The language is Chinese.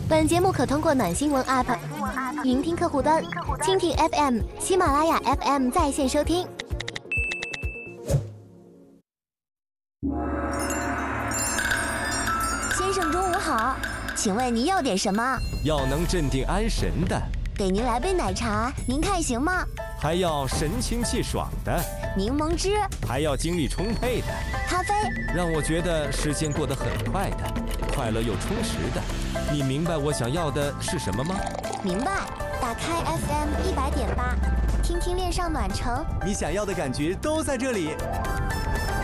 本节目可通过暖新闻 App、云听客户端、蜻蜓 FM、喜马拉雅 FM 在线收听。 先生中午好，请问您要点什么？ 要能镇定安神的。 给您来杯奶茶，您看行吗？ 还要神清气爽的。 柠檬汁。 还要精力充沛的。 咖啡。 让我觉得时间过得很快的，快乐又充实的。你明白我想要的是什么吗？ 明白。打开 FM 100.8，听听恋上暖城。 你想要的感觉都在这里。